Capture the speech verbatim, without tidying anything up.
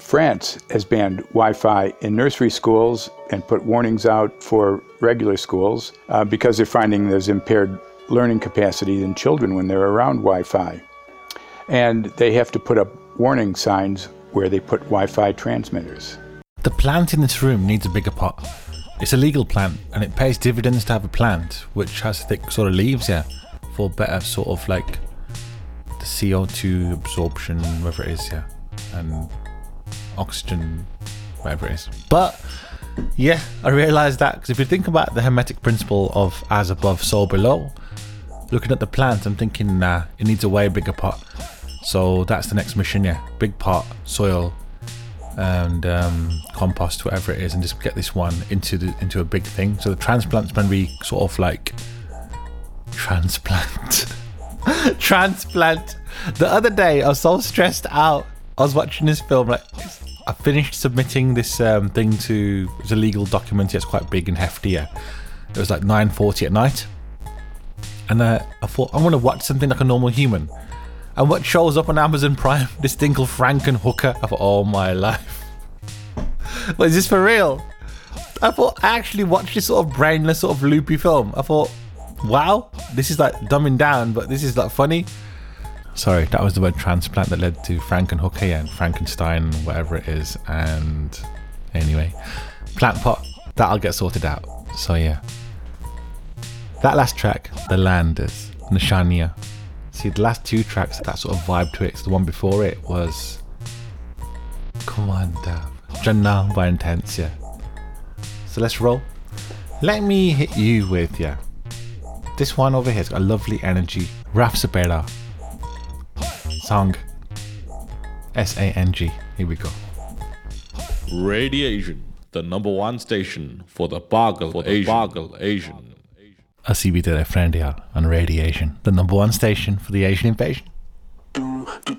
France has banned Wi-Fi in nursery schools and put warnings out for regular schools uh, because they're finding there's impaired learning capacity in children when they're around Wi-Fi. And they have to put up warning signs where they put Wi-Fi transmitters. The plant in this room needs a bigger pot. It's a legal plant and it pays dividends to have a plant which has thick sort of leaves, yeah, for better sort of like the C O two absorption, whatever it is, yeah, and oxygen, whatever it is. But yeah, I realised that because if you think about the Hermetic principle of as above, so below, looking at the plant, I'm thinking, nah, it needs a way bigger pot. So that's the next mission, yeah, big pot, soil, and um, compost, whatever it is, and just get this one into the into a big thing. So the transplant's going to be sort of like transplant, transplant. The other day, I was so stressed out. I was watching this film, like I finished submitting this um, thing to it's a legal document. It's quite big and hefty. Yeah. It was like nine forty at night, and uh, I thought I'm going to watch something like a normal human. And what shows up on Amazon Prime? This thing called Frankenhooker. I thought, oh my life. What, is this for real? I thought, I actually watched this sort of brainless, sort of loopy film. I thought, wow, this is like dumbing down, but this is like funny. Sorry, that was the word transplant that led to Frankenhooker, yeah, and Frankenstein, whatever it is. And anyway, plant pot, that'll get sorted out. So yeah. That last track, The Landers, Nishania. See, the last two tracks had that sort of vibe to it. So the one before it was Come on, Dav. Jannah by Intense, yeah. So let's roll. Let me hit you with, yeah. This one over here has got a lovely energy. Raf Sabera. Song. S A N G. Here we go. Radiation, the number one station for the Bargal for the Asian. Bargal Asian. A C B to their friend here on Radiation, the number one station for the Asian invasion. Do, do,